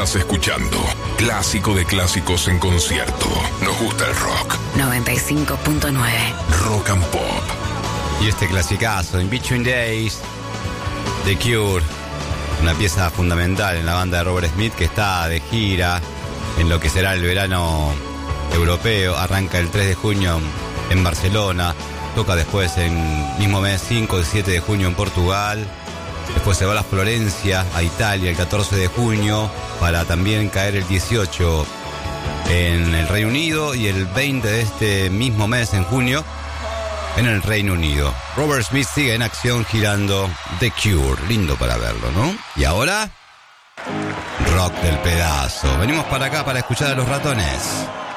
Estás escuchando Clásico de Clásicos en Concierto. Nos gusta el rock. 95.9 Rock and Pop. Y este clasicazo, In Between Days, The Cure, una pieza fundamental en la banda de Robert Smith, que está de gira en lo que será el verano europeo. Arranca el 3 de junio en Barcelona, toca después en mismo mes 5 y 7 de junio en Portugal. Después se va a Florencia, a Italia, el 14 de junio, para también caer el 18 en el Reino Unido y el 20 de este mismo mes, en junio, en el Reino Unido. Robert Smith sigue en acción girando The Cure. Lindo para verlo, ¿no? Y ahora, rock del pedazo. Venimos para acá para escuchar a Los Ratones.